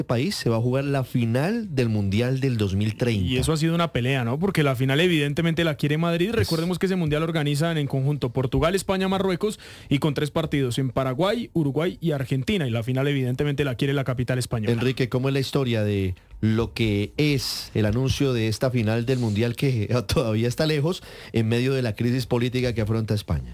país se va a jugar la final del Mundial del 2030. Y eso ha sido una pelea, ¿no? Porque la final evidentemente la quiere Madrid. Recordemos que ese Mundial organizan en conjunto Portugal, España, Marruecos y con 3 partidos en Paraguay, Uruguay y Argentina. Y la final evidentemente la quiere la capital española. Enrique, ¿cómo es la historia de lo que es el anuncio de esta final del Mundial que todavía está lejos en medio de la crisis política que afronta España?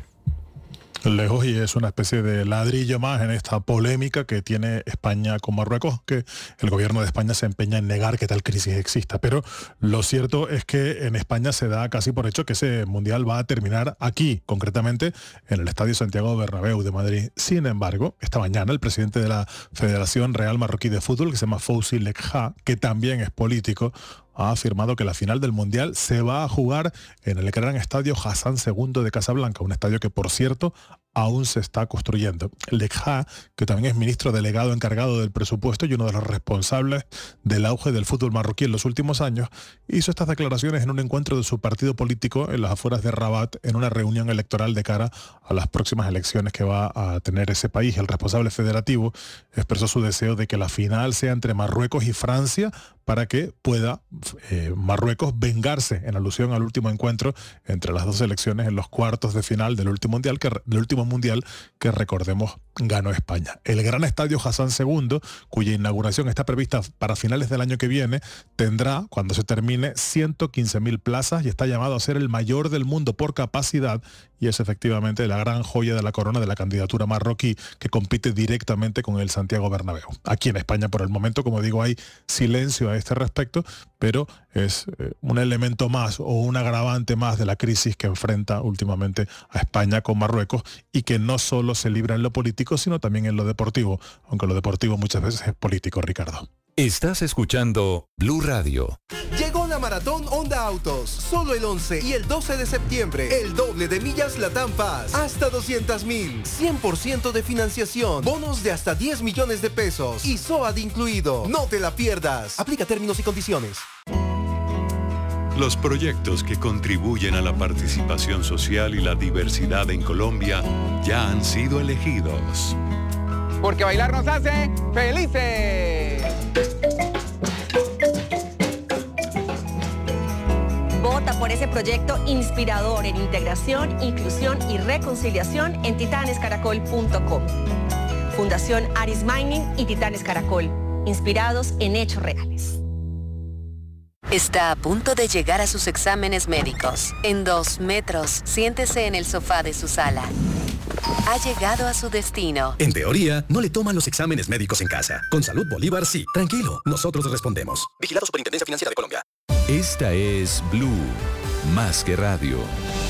Lejos, y es una especie de ladrillo más en esta polémica que tiene España con Marruecos, que el gobierno de España se empeña en negar que tal crisis exista. Pero lo cierto es que en España se da casi por hecho que ese mundial va a terminar aquí, concretamente en el Estadio Santiago Bernabéu de Madrid. Sin embargo, esta mañana el presidente de la Federación Real Marroquí de Fútbol, que se llama Fouzi Lekha, que también es político, ha afirmado que la final del Mundial se va a jugar en el gran estadio Hassan II de Casablanca, un estadio que, por cierto, aún se está construyendo. Lekha, que también es ministro delegado encargado del presupuesto y uno de los responsables del auge del fútbol marroquí en los últimos años, hizo estas declaraciones en un encuentro de su partido político en las afueras de Rabat, en una reunión electoral de cara a las próximas elecciones que va a tener ese país. El responsable federativo expresó su deseo de que la final sea entre Marruecos y Francia para que pueda Marruecos vengarse, en alusión al último encuentro entre las dos selecciones en los cuartos de final del último mundial que recordemos ganó España. El gran estadio Hassan II, cuya inauguración está prevista para finales del año que viene, tendrá, cuando se termine, 115.000 plazas y está llamado a ser el mayor del mundo por capacidad, y es efectivamente la gran joya de la corona de la candidatura marroquí, que compite directamente con el Santiago Bernabéu. Aquí en España, por el momento, como digo, hay silencio a este respecto, pero es un elemento más o un agravante más de la crisis que enfrenta últimamente a España con Marruecos, y que no solo se libra en lo político, sino también en lo deportivo, aunque lo deportivo muchas veces es político, Ricardo. Estás escuchando Blue Radio. Llegó la Maratón Honda Autos. Solo el 11 y el 12 de septiembre. El doble de millas Latam Paz. Hasta 200.000. 100% de financiación. Bonos de hasta 10 millones de pesos. Y SOAT incluido. No te la pierdas. Aplica términos y condiciones. Los proyectos que contribuyen a la participación social y la diversidad en Colombia ya han sido elegidos. Porque bailar nos hace felices. Vota por ese proyecto inspirador en integración, inclusión y reconciliación en titanescaracol.com. Fundación Aris Mining y Titanes Caracol, inspirados en hechos reales. Está a punto de llegar a sus exámenes médicos. En 2 metros, siéntese en el sofá de su sala. Ha llegado a su destino. En teoría, no le toman los exámenes médicos en casa. Con Salud Bolívar sí. Tranquilo, nosotros respondemos. Vigilado Superintendencia Financiera de Colombia. Esta es Blue, más que radio.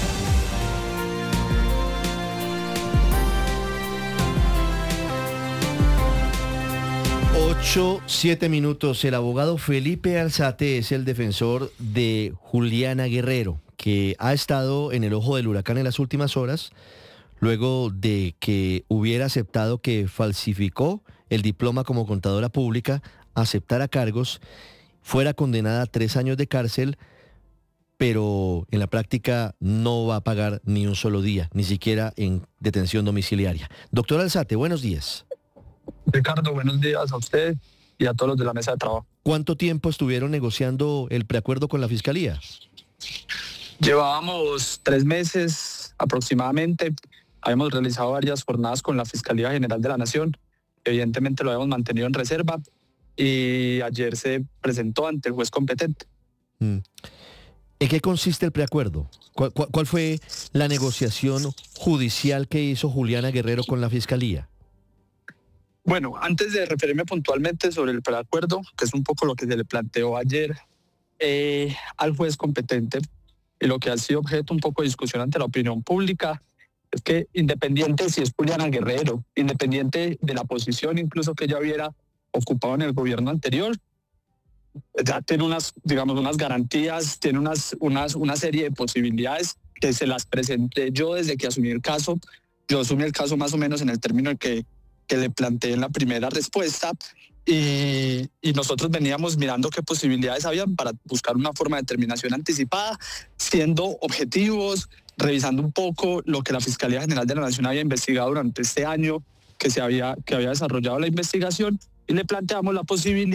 8:07 minutos. El abogado Felipe Alzate es el defensor de Juliana Guerrero, que ha estado en el ojo del huracán en las últimas horas, luego de que hubiera aceptado que falsificó el diploma como contadora pública, aceptara cargos, fuera condenada a 3 años de cárcel, pero en la práctica no va a pagar ni un solo día, ni siquiera en detención domiciliaria. Doctor Alzate, buenos días. Ricardo, buenos días a usted y a todos los de la mesa de trabajo. ¿Cuánto tiempo estuvieron negociando el preacuerdo con la Fiscalía? Llevábamos 3 meses aproximadamente. Habíamos realizado varias jornadas con la Fiscalía General de la Nación. Evidentemente lo habíamos mantenido en reserva y ayer se presentó ante el juez competente. ¿En qué consiste el preacuerdo? ¿Cuál fue la negociación judicial que hizo Juliana Guerrero con la Fiscalía? Bueno, antes de referirme puntualmente sobre el preacuerdo, que es un poco lo que se le planteó ayer al juez competente, y lo que ha sido objeto un poco de discusión ante la opinión pública, es que independiente si es Juliana Guerrero, independiente de la posición incluso que ella hubiera ocupado en el gobierno anterior, ya tiene unas garantías, tiene una serie de posibilidades que se las presenté yo desde que asumí el caso. Yo asumí el caso más o menos en el término en que le planteé en la primera respuesta, y nosotros veníamos mirando qué posibilidades habían para buscar una forma de terminación anticipada, siendo objetivos, revisando un poco lo que la Fiscalía General de la Nación había investigado durante este año que había desarrollado la investigación, y le planteamos la posibilidad